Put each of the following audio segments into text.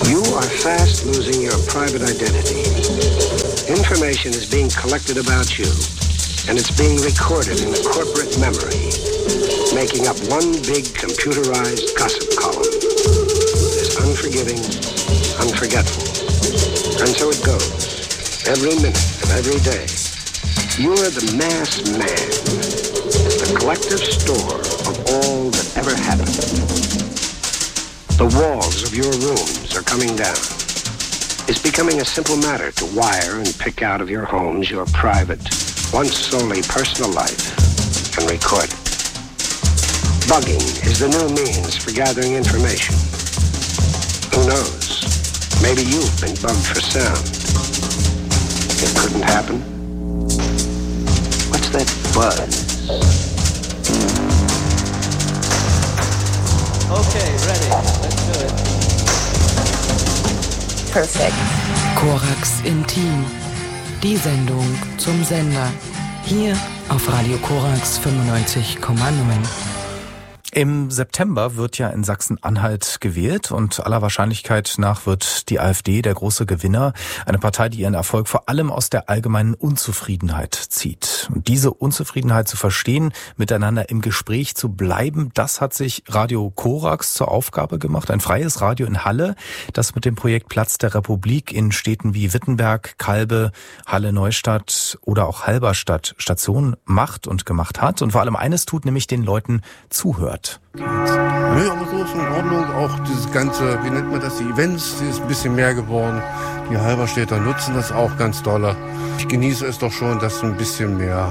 You are fast losing your private identity. Information is being collected about you, and it's being recorded in a corporate memory, making up one big computerized gossip column. It's unforgiving, unforgetful. And so it goes, every minute of every day. You're the mass man, the collective store of all that ever happened. The walls of your rooms are coming down. It's becoming a simple matter to wire and pick out of your homes your private, once solely personal life and record it. Bugging is the new means for gathering information. Who knows? Maybe you've been bugged for sound. It couldn't happen. What's that buzz? Okay, ready. Let's do it. Perfekt. Korax Intim. Die Sendung zum Sender. Hier auf Radio Korax 95,9. Im September wird ja in Sachsen-Anhalt gewählt und aller Wahrscheinlichkeit nach wird die AfD der große Gewinner. Eine Partei, die ihren Erfolg vor allem aus der allgemeinen Unzufriedenheit zieht. Und diese Unzufriedenheit zu verstehen, miteinander im Gespräch zu bleiben, das hat sich Radio Korax zur Aufgabe gemacht. Ein freies Radio in Halle, das mit dem Projekt Platz der Republik in Städten wie Wittenberg, Kalbe, Halle-Neustadt oder auch Halberstadt Station macht und gemacht hat. Und vor allem eines tut, nämlich den Leuten zuhört. Nö, aber so ist in Ordnung. Auch dieses ganze, wie nennt man das, die Events, die ist ein bisschen mehr geworden. Die Halberstädter nutzen das auch ganz doll. Ich genieße es doch schon, dass ein bisschen mehr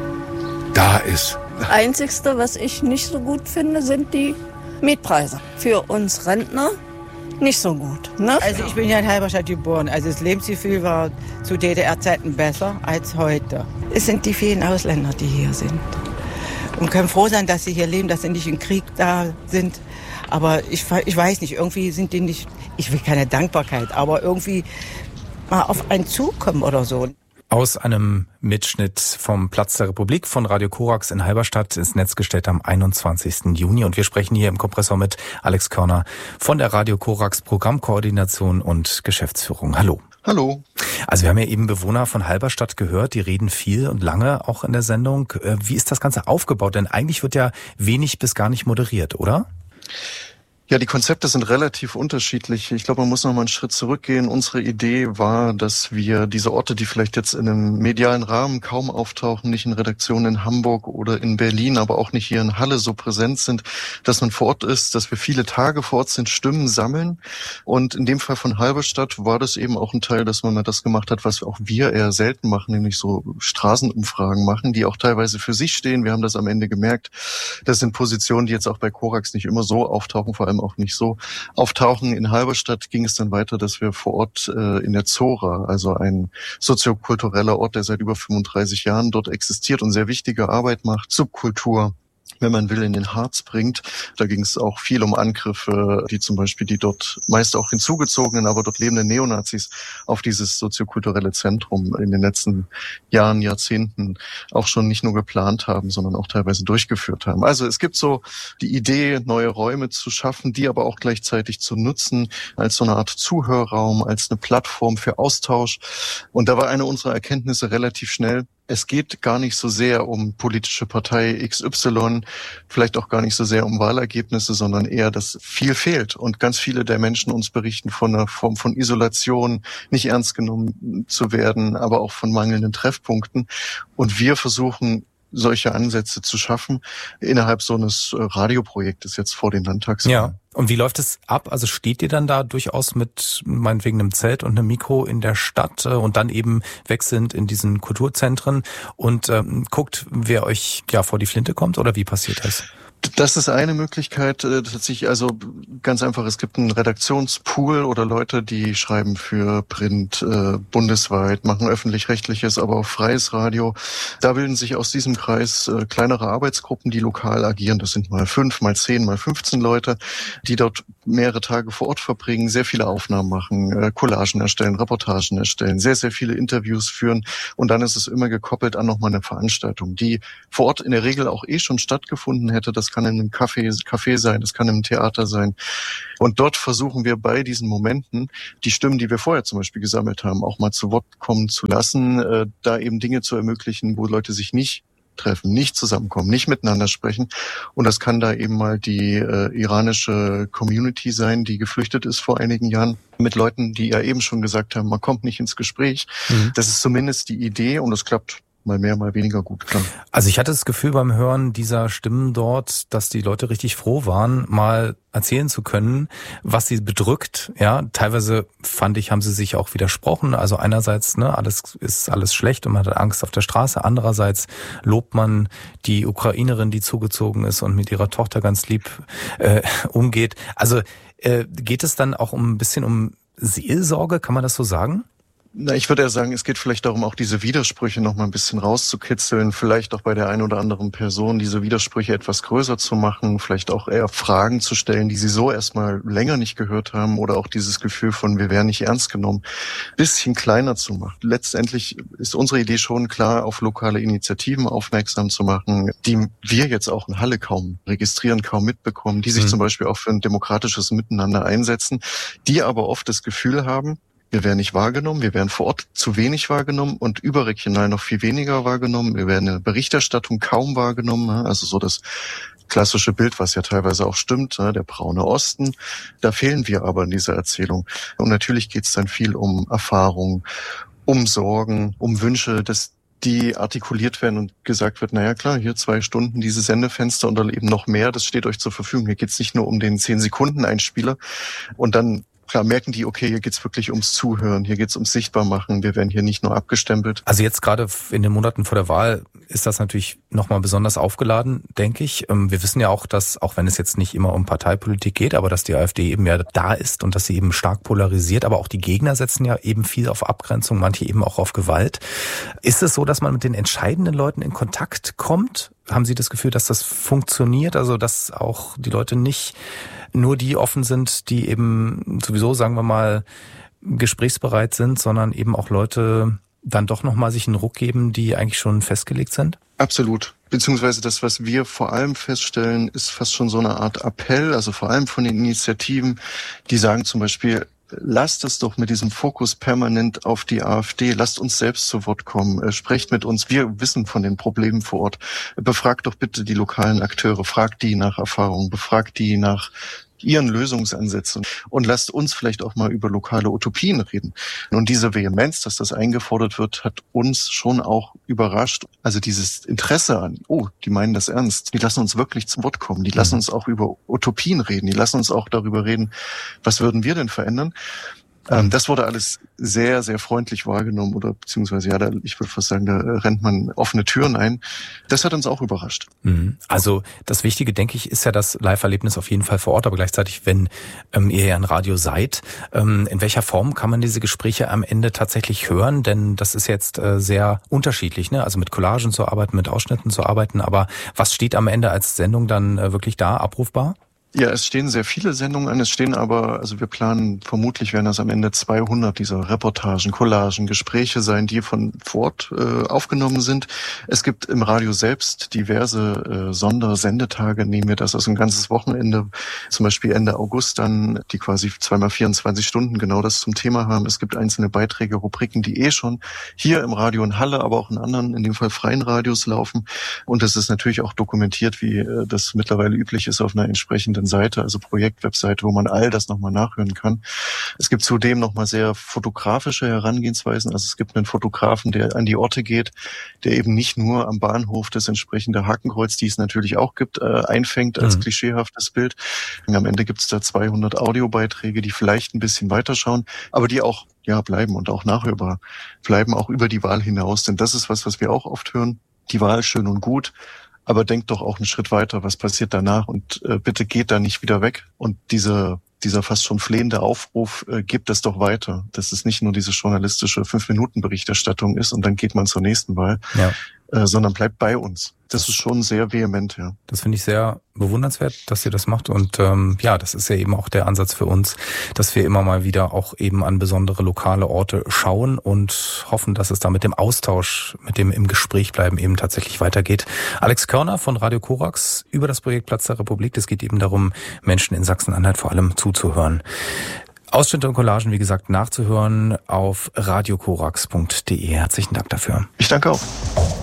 da ist. Das Einzigste, was ich nicht so gut finde, sind die Mietpreise. Für uns Rentner nicht so gut. Ne? Also ich bin ja in Halberstadt geboren. Also das Lebensgefühl war zu DDR-Zeiten besser als heute. Es sind die vielen Ausländer, die hier sind. Und können froh sein, dass sie hier leben, dass sie nicht im Krieg da sind. Aber ich weiß nicht, irgendwie sind die nicht, ich will keine Dankbarkeit, aber irgendwie mal auf einen zukommen oder so. Aus einem Mitschnitt vom Platz der Republik von Radio Korax in Halberstadt ins Netz gestellt am 21. Juni. Und wir sprechen hier im Kompressor mit Alex Körner von der Radio Korax Programmkoordination und Geschäftsführung. Hallo. Hallo. Also wir haben ja eben Bewohner von Halberstadt gehört, die reden viel und lange auch in der Sendung. Wie ist das Ganze aufgebaut? Denn eigentlich wird ja wenig bis gar nicht moderiert, oder? Ja, die Konzepte sind relativ unterschiedlich. Ich glaube, man muss noch mal einen Schritt zurückgehen. Unsere Idee war, dass wir diese Orte, die vielleicht jetzt in einem medialen Rahmen kaum auftauchen, nicht in Redaktionen in Hamburg oder in Berlin, aber auch nicht hier in Halle so präsent sind, dass man vor Ort ist, dass wir viele Tage vor Ort sind, Stimmen sammeln. Und in dem Fall von Halberstadt war das eben auch ein Teil, dass man mal das gemacht hat, was auch wir eher selten machen, nämlich so Straßenumfragen machen, die auch teilweise für sich stehen. Wir haben das am Ende gemerkt. Das sind Positionen, die jetzt auch bei Korax nicht immer so auftauchen, vor allem auch nicht so auftauchen. In Halberstadt ging es dann weiter, dass wir vor Ort in der Zora, also ein soziokultureller Ort, der seit über 35 Jahren dort existiert und sehr wichtige Arbeit macht, Subkultur, wenn man will, in den Harz bringt. Da ging es auch viel um Angriffe, die zum Beispiel die dort meist auch hinzugezogenen, aber dort lebenden Neonazis auf dieses soziokulturelle Zentrum in den letzten Jahren, Jahrzehnten auch schon nicht nur geplant haben, sondern auch teilweise durchgeführt haben. Also es gibt so die Idee, neue Räume zu schaffen, die aber auch gleichzeitig zu nutzen als so eine Art Zuhörraum, als eine Plattform für Austausch. Und da war eine unserer Erkenntnisse relativ schnell: Es geht gar nicht so sehr um politische Partei XY, vielleicht auch gar nicht so sehr um Wahlergebnisse, sondern eher, dass viel fehlt. Und ganz viele der Menschen uns berichten von einer Form von Isolation, nicht ernst genommen zu werden, aber auch von mangelnden Treffpunkten. Und wir versuchen, solche Ansätze zu schaffen innerhalb so eines Radioprojektes jetzt vor den Landtagswahlen. Ja. Und wie läuft es ab? Also steht ihr dann da durchaus mit meinetwegen einem Zelt und einem Mikro in der Stadt und dann eben wechselnd in diesen Kulturzentren und guckt, wer euch ja vor die Flinte kommt, oder wie passiert das? Das ist eine Möglichkeit, tatsächlich, also ganz einfach, es gibt einen Redaktionspool oder Leute, die schreiben für Print bundesweit, machen öffentlich-rechtliches, aber auch freies Radio. Da bilden sich aus diesem Kreis kleinere Arbeitsgruppen, die lokal agieren. Das sind mal 5, mal 10, mal 15 Leute, die dort mehrere Tage vor Ort verbringen, sehr viele Aufnahmen machen, Collagen erstellen, Reportagen erstellen, sehr, sehr viele Interviews führen. Und dann ist es immer gekoppelt an nochmal eine Veranstaltung, die vor Ort in der Regel auch schon stattgefunden hätte. Das kann in einem Café sein, das kann im Theater sein. Und dort versuchen wir bei diesen Momenten, die Stimmen, die wir vorher zum Beispiel gesammelt haben, auch mal zu Wort kommen zu lassen, da eben Dinge zu ermöglichen, wo Leute sich nicht treffen, nicht zusammenkommen, nicht miteinander sprechen. Und das kann da eben mal die iranische Community sein, die geflüchtet ist vor einigen Jahren, mit Leuten, die ja eben schon gesagt haben, man kommt nicht ins Gespräch. Das ist zumindest die Idee und es klappt mal mehr, mal weniger gut, klar. Also ich hatte das Gefühl beim Hören dieser Stimmen dort, dass die Leute richtig froh waren, mal erzählen zu können, was sie bedrückt. Ja, teilweise fand ich, haben sie sich auch widersprochen. Also einerseits, alles ist alles schlecht und man hat Angst auf der Straße. Andererseits lobt man die Ukrainerin, die zugezogen ist und mit ihrer Tochter ganz lieb umgeht. Also geht es dann auch ein bisschen um Seelsorge, kann man das so sagen? Na, ich würde eher sagen, es geht vielleicht darum, auch diese Widersprüche noch mal ein bisschen rauszukitzeln, vielleicht auch bei der einen oder anderen Person diese Widersprüche etwas größer zu machen, vielleicht auch eher Fragen zu stellen, die sie so erstmal länger nicht gehört haben oder auch dieses Gefühl von, wir werden nicht ernst genommen, bisschen kleiner zu machen. Letztendlich ist unsere Idee schon klar, auf lokale Initiativen aufmerksam zu machen, die wir jetzt auch in Halle kaum registrieren, kaum mitbekommen, die sich zum Beispiel auch für ein demokratisches Miteinander einsetzen, die aber oft das Gefühl haben, wir werden nicht wahrgenommen, wir werden vor Ort zu wenig wahrgenommen und überregional noch viel weniger wahrgenommen. Wir werden in der Berichterstattung kaum wahrgenommen, also so das klassische Bild, was ja teilweise auch stimmt, der braune Osten. Da fehlen wir aber in dieser Erzählung. Und natürlich geht es dann viel um Erfahrung, um Sorgen, um Wünsche, dass die artikuliert werden und gesagt wird, naja klar, hier 2 Stunden diese Sendefenster und dann eben noch mehr, das steht euch zur Verfügung. Hier geht es nicht nur um den 10-Sekunden-Einspieler und dann klar, merken die, okay, hier geht's wirklich ums Zuhören, hier geht's ums Sichtbarmachen, wir werden hier nicht nur abgestempelt. Also jetzt gerade in den Monaten vor der Wahl ist das natürlich nochmal besonders aufgeladen, denke ich. Wir wissen ja auch, dass, auch wenn es jetzt nicht immer um Parteipolitik geht, aber dass die AfD eben ja da ist und dass sie eben stark polarisiert, aber auch die Gegner setzen ja eben viel auf Abgrenzung, manche eben auch auf Gewalt. Ist es so, dass man mit den entscheidenden Leuten in Kontakt kommt? Haben Sie das Gefühl, dass das funktioniert? Also dass auch die Leute nicht nur die offen sind, die eben sowieso, sagen wir mal, gesprächsbereit sind, sondern eben auch Leute dann doch nochmal sich einen Ruck geben, die eigentlich schon festgelegt sind? Absolut. Beziehungsweise das, was wir vor allem feststellen, ist fast schon so eine Art Appell, also vor allem von den Initiativen, die sagen zum Beispiel, lasst es doch mit diesem Fokus permanent auf die AfD. Lasst uns selbst zu Wort kommen. Sprecht mit uns. Wir wissen von den Problemen vor Ort. Befragt doch bitte die lokalen Akteure. Fragt die nach Erfahrung. Befragt die nach ihren Lösungsansätzen und lasst uns vielleicht auch mal über lokale Utopien reden. Und diese Vehemenz, dass das eingefordert wird, hat uns schon auch überrascht. Also dieses Interesse an, die meinen das ernst, die lassen uns wirklich zu Wort kommen, die lassen uns auch über Utopien reden, die lassen uns auch darüber reden, was würden wir denn verändern? Das wurde alles sehr, sehr freundlich wahrgenommen oder beziehungsweise, ich würde fast sagen, da rennt man offene Türen ein. Das hat uns auch überrascht. Also das Wichtige, denke ich, ist ja das Live-Erlebnis auf jeden Fall vor Ort, aber gleichzeitig, wenn ihr ja ein Radio seid, in welcher Form kann man diese Gespräche am Ende tatsächlich hören? Denn das ist jetzt sehr unterschiedlich, ne? Also mit Collagen zu arbeiten, mit Ausschnitten zu arbeiten, aber was steht am Ende als Sendung dann wirklich da, abrufbar? Ja, es stehen sehr viele Sendungen an. Es stehen aber, also wir planen, vermutlich werden das am Ende 200 dieser Reportagen, Collagen, Gespräche sein, die von vor Ort aufgenommen sind. Es gibt im Radio selbst diverse Sondersendetage, nehmen wir das, also ein ganzes Wochenende, zum Beispiel Ende August dann, die quasi 2x24 Stunden genau das zum Thema haben. Es gibt einzelne Beiträge, Rubriken, die schon hier im Radio in Halle, aber auch in anderen, in dem Fall freien Radios laufen. Und es ist natürlich auch dokumentiert, wie das mittlerweile üblich ist auf einer entsprechenden Seite, also Projektwebseite, wo man all das nochmal nachhören kann. Es gibt zudem nochmal sehr fotografische Herangehensweisen. Also es gibt einen Fotografen, der an die Orte geht, der eben nicht nur am Bahnhof das entsprechende Hakenkreuz, die es natürlich auch gibt, einfängt als klischeehaftes Bild. Und am Ende gibt es da 200 Audiobeiträge, die vielleicht ein bisschen weiterschauen, aber die auch bleiben und auch nachhörbar bleiben, auch über die Wahl hinaus. Denn das ist was wir auch oft hören. Die Wahl schön und gut, aber denkt doch auch einen Schritt weiter, was passiert danach und bitte geht da nicht wieder weg. Und dieser fast schon flehende Aufruf, gibt es doch weiter, dass es nicht nur diese journalistische 5-Minuten-Berichterstattung ist und dann geht man zur nächsten Wahl. Ja. sondern bleibt bei uns. Das ist schon sehr vehement, ja. Das finde ich sehr bewundernswert, dass ihr das macht. Und das ist ja eben auch der Ansatz für uns, dass wir immer mal wieder auch eben an besondere lokale Orte schauen und hoffen, dass es da mit dem Austausch, mit dem im Gespräch bleiben eben tatsächlich weitergeht. Alex Körner von Radio Korax über das Projekt Platz der Republik. Es geht eben darum, Menschen in Sachsen-Anhalt vor allem zuzuhören. Ausschnitte und Collagen, wie gesagt, nachzuhören auf radiokorax.de. Herzlichen Dank dafür. Ich danke auch.